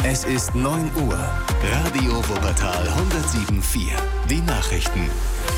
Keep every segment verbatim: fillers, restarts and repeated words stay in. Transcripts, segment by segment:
Es ist neun Uhr. Radio Wuppertal hundertsieben Komma vier. Die Nachrichten.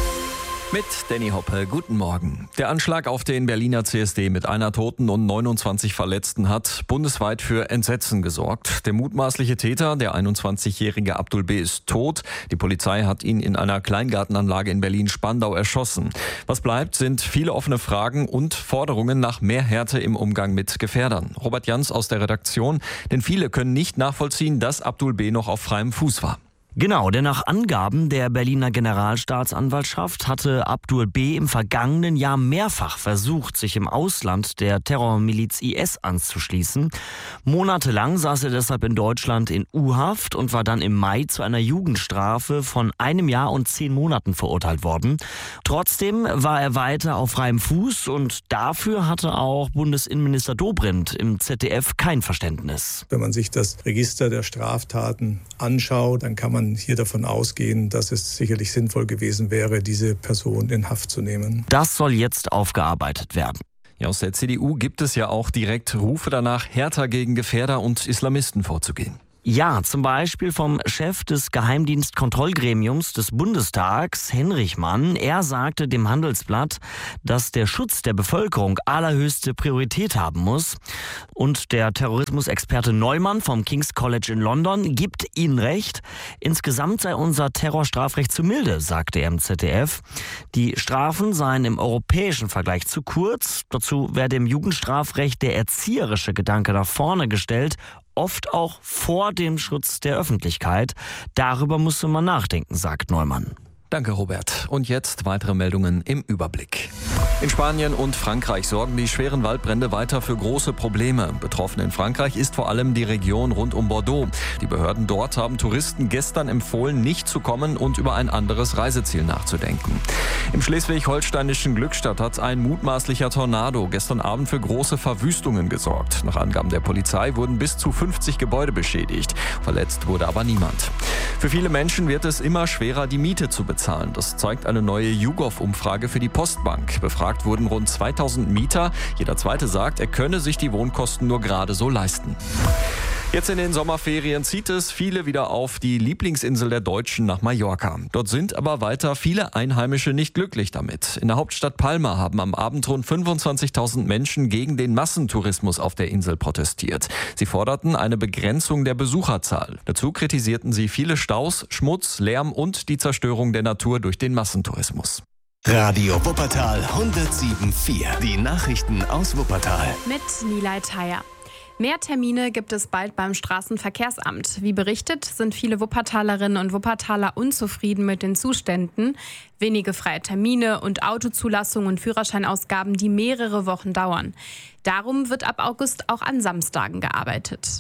Mit Danny Hoppe, guten Morgen. Der Anschlag auf den Berliner C S D mit einer Toten und neunundzwanzig Verletzten hat bundesweit für Entsetzen gesorgt. Der mutmaßliche Täter, der einundzwanzigjährige Abdul B., ist tot. Die Polizei hat ihn in einer Kleingartenanlage in Berlin-Spandau erschossen. Was bleibt, sind viele offene Fragen und Forderungen nach mehr Härte im Umgang mit Gefährdern. Robert Jans aus der Redaktion, denn viele können nicht nachvollziehen, dass Abdul B. noch auf freiem Fuß war. Genau, denn nach Angaben der Berliner Generalstaatsanwaltschaft hatte Abdul B. im vergangenen Jahr mehrfach versucht, sich im Ausland der Terrormiliz I S anzuschließen. Monatelang saß er deshalb in Deutschland in U-Haft und war dann im Mai zu einer Jugendstrafe von einem Jahr und zehn Monaten verurteilt worden. Trotzdem war er weiter auf freiem Fuß und dafür hatte auch Bundesinnenminister Dobrindt im Z D F kein Verständnis. Wenn man sich das Register der Straftaten anschaut, dann kann man hier davon ausgehen, dass es sicherlich sinnvoll gewesen wäre, diese Person in Haft zu nehmen. Das soll jetzt aufgearbeitet werden. Ja, aus der C D U gibt es ja auch direkt Rufe danach, härter gegen Gefährder und Islamisten vorzugehen. Ja, zum Beispiel vom Chef des Geheimdienstkontrollgremiums des Bundestags, Henrich Mann. Er sagte dem Handelsblatt, dass der Schutz der Bevölkerung allerhöchste Priorität haben muss. Und der Terrorismusexperte Neumann vom King's College in London gibt ihnen recht. Insgesamt sei unser Terrorstrafrecht zu milde, sagte er im Z D F. Die Strafen seien im europäischen Vergleich zu kurz. Dazu werde im Jugendstrafrecht der erzieherische Gedanke nach vorne gestellt, oft auch vor dem Schutz der Öffentlichkeit. Darüber musste man nachdenken, sagt Neumann. Danke, Robert. Und jetzt weitere Meldungen im Überblick. In Spanien und Frankreich sorgen die schweren Waldbrände weiter für große Probleme. Betroffen in Frankreich ist vor allem die Region rund um Bordeaux. Die Behörden dort haben Touristen gestern empfohlen, nicht zu kommen und über ein anderes Reiseziel nachzudenken. Im schleswig-holsteinischen Glückstadt hat ein mutmaßlicher Tornado gestern Abend für große Verwüstungen gesorgt. Nach Angaben der Polizei wurden bis zu fünfzig Gebäude beschädigt. Verletzt wurde aber niemand. Für viele Menschen wird es immer schwerer, die Miete zu bezahlen. Das zeigt eine neue YouGov-Umfrage für die Postbank. Befragt wurden rund zweitausend Mieter. Jeder Zweite sagt, er könne sich die Wohnkosten nur gerade so leisten. Jetzt in den Sommerferien zieht es viele wieder auf die Lieblingsinsel der Deutschen nach Mallorca. Dort sind aber weiter viele Einheimische nicht glücklich damit. In der Hauptstadt Palma haben am Abend rund fünfundzwanzigtausend Menschen gegen den Massentourismus auf der Insel protestiert. Sie forderten eine Begrenzung der Besucherzahl. Dazu kritisierten sie viele Staus, Schmutz, Lärm und die Zerstörung der Natur durch den Massentourismus. Radio Wuppertal hundertsieben Komma vier. Die Nachrichten aus Wuppertal. Mit Nilay Thayer. Mehr Termine gibt es bald beim Straßenverkehrsamt. Wie berichtet, sind viele Wuppertalerinnen und Wuppertaler unzufrieden mit den Zuständen. Wenige freie Termine und Autozulassungen und Führerscheinausgaben, die mehrere Wochen dauern. Darum wird ab August auch an Samstagen gearbeitet.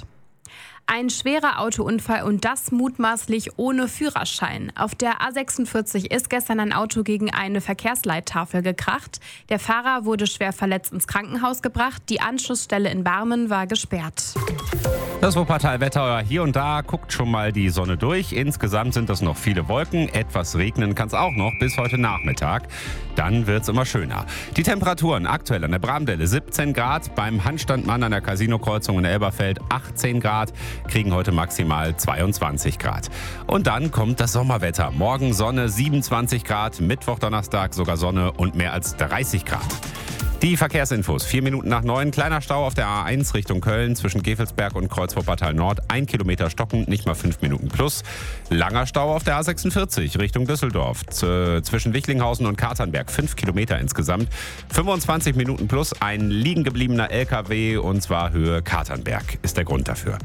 Ein schwerer Autounfall und das mutmaßlich ohne Führerschein. Auf der A sechsundvierzig ist gestern ein Auto gegen eine Verkehrsleittafel gekracht. Der Fahrer wurde schwer verletzt ins Krankenhaus gebracht. Die Anschlussstelle in Barmen war gesperrt. Das Wuppertal-Wetter, hier und da guckt schon mal die Sonne durch. Insgesamt sind das noch viele Wolken. Etwas regnen kann es auch noch bis heute Nachmittag. Dann wird es immer schöner. Die Temperaturen aktuell an der Bramdelle siebzehn Grad, beim Handstandmann an der Casino-Kreuzung in Elberfeld achtzehn Grad, kriegen heute maximal zweiundzwanzig Grad. Und dann kommt das Sommerwetter. Morgen Sonne siebenundzwanzig Grad, Mittwoch, Donnerstag sogar Sonne und mehr als dreißig Grad. Die Verkehrsinfos. Vier Minuten nach neun. Kleiner Stau auf der A eins Richtung Köln zwischen Gevelsberg und Kreuz-Wuppertal Nord. Ein Kilometer stockend, nicht mal fünf Minuten plus. Langer Stau auf der A sechsundvierzig Richtung Düsseldorf. Z- zwischen Wichlinghausen und Katernberg. Fünf Kilometer insgesamt. fünfundzwanzig Minuten plus. Ein liegen gebliebener L K W und zwar Höhe Katernberg ist der Grund dafür.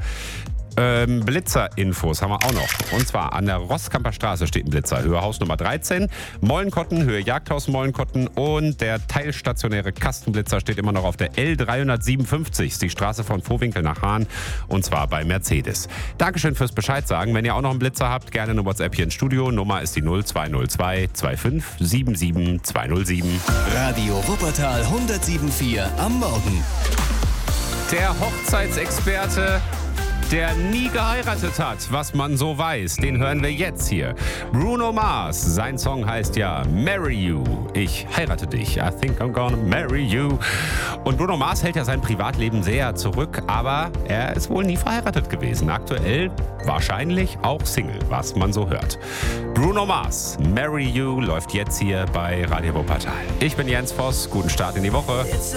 Ähm, Blitzer-Infos haben wir auch noch. Und zwar an der Rosskamper Straße steht ein Blitzer, Höhe Haus Nummer dreizehn. Mollenkotten, Höhe Jagdhaus Mollenkotten. Und der teilstationäre Kastenblitzer steht immer noch auf der L dreihundertsiebenundfünfzig. Ist die Straße von Vohwinkel nach Hahn. Und zwar bei Mercedes. Dankeschön fürs Bescheid sagen. Wenn ihr auch noch einen Blitzer habt, gerne eine WhatsApp hier ins Studio. Nummer ist die null zwei null zwei fünfundzwanzig siebenundsiebzig zweihundertsieben. Radio Wuppertal hundertsieben Komma vier am Morgen. Der Hochzeitsexperte, der nie geheiratet hat, was man so weiß. Den hören wir jetzt hier. Bruno Mars, sein Song heißt ja Marry You. Ich heirate dich. I think I'm gonna marry you. Und Bruno Mars hält ja sein Privatleben sehr zurück, aber er ist wohl nie verheiratet gewesen. Aktuell wahrscheinlich auch Single, was man so hört. Bruno Mars, Marry You läuft jetzt hier bei Radio Wuppertal. Ich bin Jens Voss, guten Start in die Woche.